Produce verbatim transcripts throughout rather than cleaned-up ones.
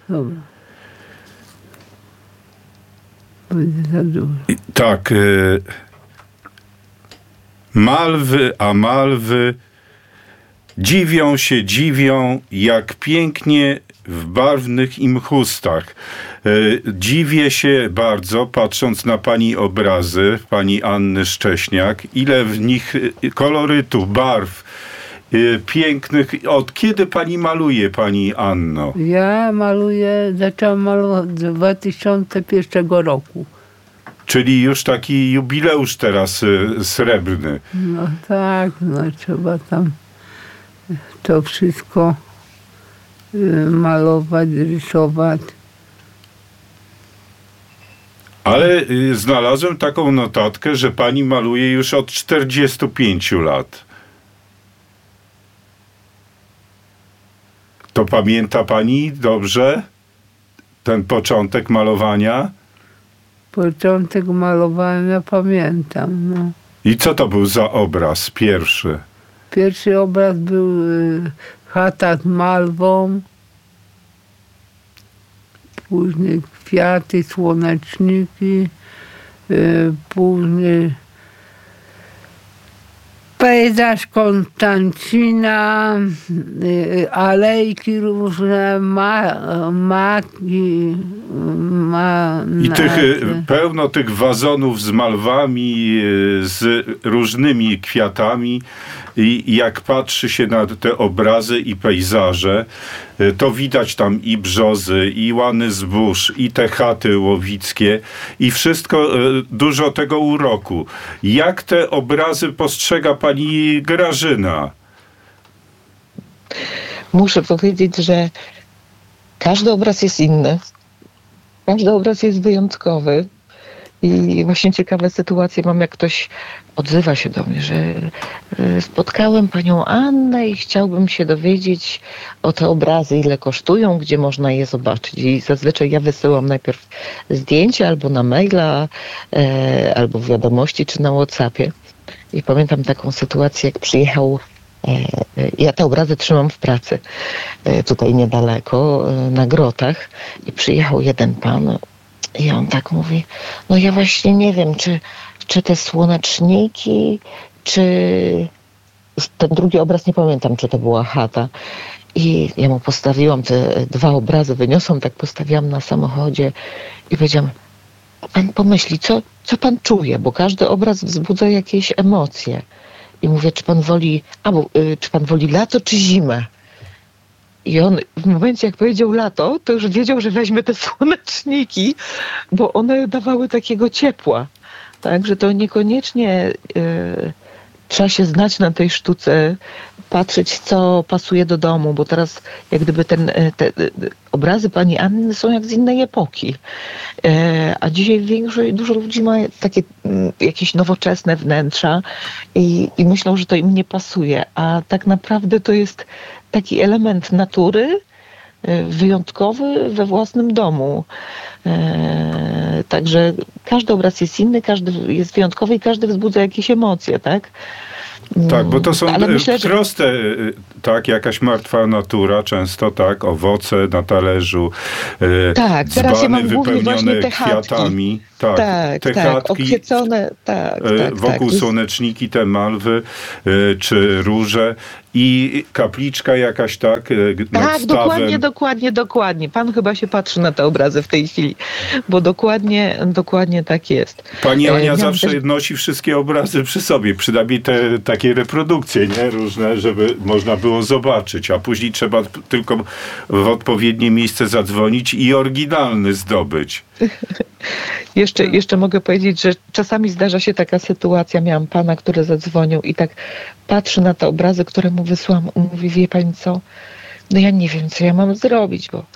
Dobra. Będzie za dużo. Tak. Y- malwy, a malwy dziwią się, dziwią, jak pięknie w barwnych im chustach. Y- dziwię się bardzo, patrząc na pani obrazy, pani Anny Szcześniak, ile w nich kolorytu, barw y- pięknych. Od kiedy pani maluje, pani Anno? Ja maluję, zaczęłam malować dwa tysiące pierwszego roku. Czyli już taki jubileusz teraz y, srebrny. No tak, no trzeba tam to wszystko y, malować, rysować. Ale y, znalazłem taką notatkę, że pani maluje już od czterdziestu pięciu lat. To pamięta pani dobrze ten początek malowania? Początek malowania pamiętam. No. I co to był za obraz pierwszy? Pierwszy obraz był y, chata z malwą. Później kwiaty, słoneczniki. Y, później pejzaż Konstancina, y, alejki różne, ma, maki. Ma, I tych, y, pełno tych wazonów z malwami, y, z różnymi kwiatami. I jak patrzy się na te obrazy i pejzaże, y, to widać tam i brzozy, i łany zbóż, i te chaty łowickie, i wszystko, y, dużo tego uroku. Jak te obrazy postrzega pani Grażyna? Muszę powiedzieć, że każdy obraz jest inny. Każdy obraz jest wyjątkowy. I właśnie ciekawe sytuacje mam, jak ktoś odzywa się do mnie, że y, spotkałem panią Annę i chciałbym się dowiedzieć o te obrazy, ile kosztują, gdzie można je zobaczyć. I zazwyczaj ja wysyłam najpierw zdjęcia albo na maila, e, albo w wiadomości, czy na WhatsAppie. I pamiętam taką sytuację, jak przyjechał, e, e, ja te obrazy trzymam w pracy, e, tutaj niedaleko, e, na Grotach, i przyjechał jeden pan. I on tak mówi, no ja właśnie nie wiem, czy, czy te słoneczniki, czy ten drugi obraz, nie pamiętam, czy to była chata. I ja mu postawiłam te dwa obrazy, wyniosłam, tak postawiłam na samochodzie i powiedziałam, pan pomyśli, co, co pan czuje, bo każdy obraz wzbudza jakieś emocje. I mówię, czy pan woli, albo, y, czy pan woli lato, czy zimę? I on w momencie, jak powiedział lato, to już wiedział, że weźmie te słoneczniki, bo one dawały takiego ciepła. Także to niekoniecznie y, trzeba się znać na tej sztuce, patrzeć, co pasuje do domu, bo teraz jak gdyby ten, te obrazy pani Anny są jak z innej epoki. E, a dzisiaj większość, dużo ludzi ma takie m, jakieś nowoczesne wnętrza i, i myślą, że to im nie pasuje. A tak naprawdę to jest taki element natury, e, wyjątkowy we własnym domu. E, także każdy obraz jest inny, każdy jest wyjątkowy i każdy wzbudza jakieś emocje, tak? Tak, bo to są Ale myślę, że... proste, tak, jakaś martwa natura, często tak, owoce na talerzu, tak, teraz ja mam głównie właśnie te kwiatami. Tak, tak, te tak, chatki, obkwiecone, tak, tak, wokół tak. słoneczniki, te malwy, czy róże i kapliczka jakaś, tak, nad Tak, stawem. dokładnie, dokładnie, dokładnie. Pan chyba się patrzy na te obrazy w tej chwili, bo dokładnie, dokładnie tak jest. Pani Ania e, zawsze też... nosi wszystkie obrazy przy sobie, przynajmniej te takie reprodukcje, nie, różne, żeby można było zobaczyć, a później trzeba tylko w odpowiednie miejsce zadzwonić i oryginalny zdobyć. Jeszcze, jeszcze mogę powiedzieć, że czasami zdarza się taka sytuacja, miałam pana, który zadzwonił i tak patrzy na te obrazy, które mu wysłałam, mówi, wie pani co, no ja nie wiem, co ja mam zrobić, bo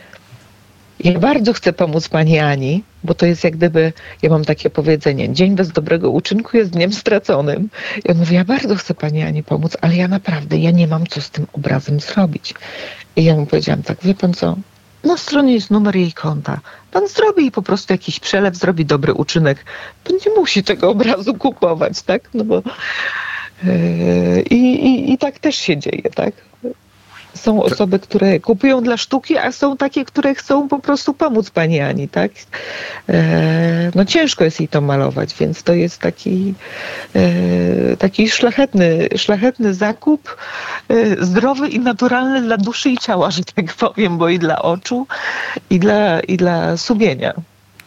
ja bardzo chcę pomóc pani Ani, bo to jest jak gdyby, ja mam takie powiedzenie, dzień bez dobrego uczynku jest dniem straconym. I on mówi, ja bardzo chcę pani Ani pomóc, ale ja naprawdę, ja nie mam co z tym obrazem zrobić. I ja mu powiedziałam tak, wie pan co, na stronie jest numer jej konta. Pan zrobi jej po prostu jakiś przelew, zrobi dobry uczynek. Pan nie musi tego obrazu kupować, tak? No bo yy, i, i, i tak też się dzieje, tak? Są osoby, które kupują dla sztuki, a są takie, które chcą po prostu pomóc pani Ani, tak? E, no ciężko jest jej to malować, więc to jest taki, e, taki szlachetny, szlachetny zakup, e, zdrowy i naturalny dla duszy i ciała, że tak powiem, bo i dla oczu, i dla, i dla sumienia.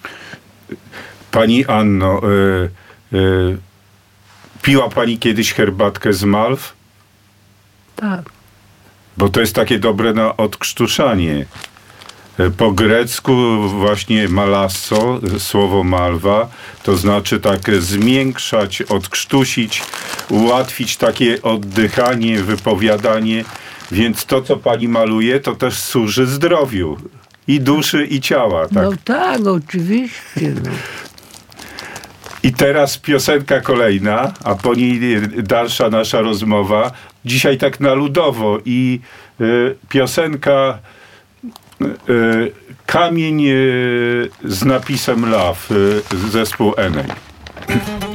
Pani Anno, y, y, piła pani kiedyś herbatkę z malw? Tak. Bo to jest takie dobre na odkrztuszanie. Po grecku właśnie malasso, słowo malwa, to znaczy tak zmiększać, odkrztusić, ułatwić takie oddychanie, wypowiadanie. Więc to, co pani maluje, to też służy zdrowiu i duszy, i ciała. Tak? No tak, oczywiście. No. I teraz piosenka kolejna, a po niej dalsza nasza rozmowa. Dzisiaj tak na ludowo i y, piosenka y, Kamień y, z napisem Love, y, zespół Enei.